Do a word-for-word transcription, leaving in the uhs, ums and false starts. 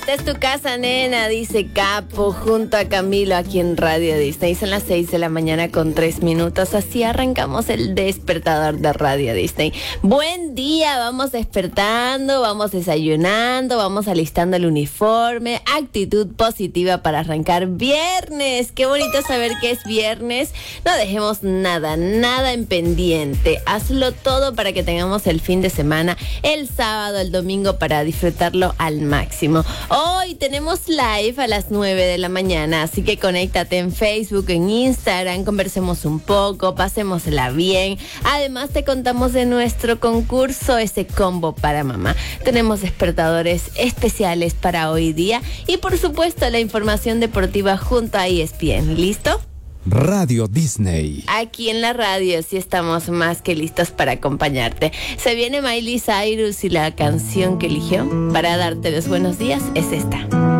Esta es tu casa, nena, dice Capo, junto a Camilo aquí en Radio Disney. Son las seis de la mañana con tres minutos. Así arrancamos el despertador de Radio Disney. Buen día, vamos despertando, vamos desayunando, vamos alistando el uniforme. Actitud positiva para arrancar viernes. Qué bonito saber que es viernes. No dejemos nada, nada en pendiente. Hazlo todo para que tengamos el fin de semana, el sábado, el domingo, para disfrutarlo al máximo. Hoy tenemos live a las nueve de la mañana, así que conéctate en Facebook, en Instagram, conversemos un poco, pasémosla bien. Además te contamos de nuestro concurso, ese combo para mamá. Tenemos despertadores especiales para hoy día y por supuesto la información deportiva junto a E S P N. ¿Listo? Radio Disney. Aquí en la radio sí estamos más que listos para acompañarte. Se viene Miley Cyrus y la canción que eligió para darte los buenos días es esta.